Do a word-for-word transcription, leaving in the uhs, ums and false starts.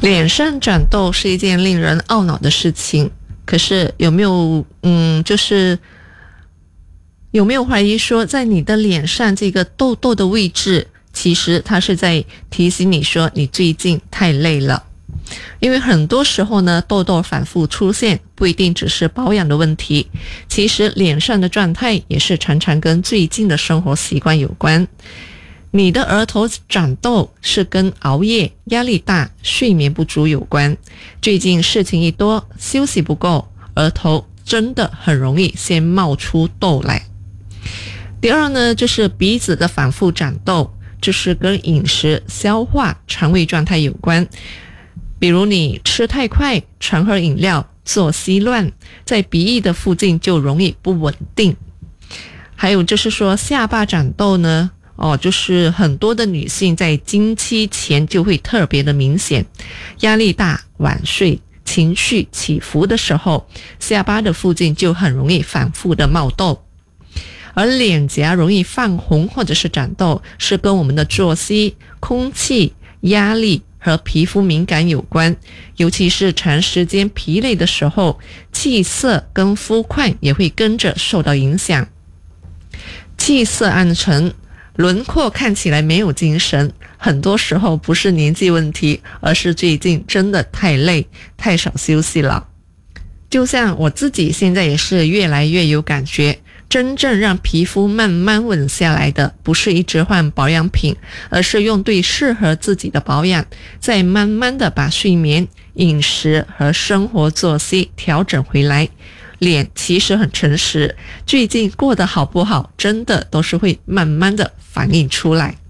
脸上长痘是一件令人懊恼的事情，可是有没有嗯，就是有没有怀疑说，在你的脸上这个痘痘的位置，其实它是在提醒你说你最近太累了。因为很多时候呢，痘痘反复出现不一定只是保养的问题，其实脸上的状态也是常常跟最近的生活习惯有关。你的额头长痘是跟熬夜、压力大、睡眠不足有关，最近事情一多，休息不够，额头真的很容易先冒出痘来。第二呢，就是鼻子的反复长痘，就是跟饮食、消化、肠胃状态有关。比如你吃太快，常喝饮料，作息乱，在鼻翼的附近就容易不稳定。还有就是说下巴长痘呢，哦，就是很多的女性在经期前就会特别的明显，压力大、晚睡、情绪起伏的时候，下巴的附近就很容易反复的冒痘。而脸颊容易泛红或者是长痘，是跟我们的作息、空气、压力和皮肤敏感有关，尤其是长时间疲累的时候，气色跟肤况也会跟着受到影响。气色暗沉，轮廓看起来没有精神，很多时候不是年纪问题，而是最近真的太累，太少休息了。就像我自己现在也是越来越有感觉，真正让皮肤慢慢稳下来的，不是一直换保养品，而是用对适合自己的保养，再慢慢的把睡眠、饮食和生活作息调整回来。脸其实很诚实，最近过得好不好，真的都是会慢慢的反映出来。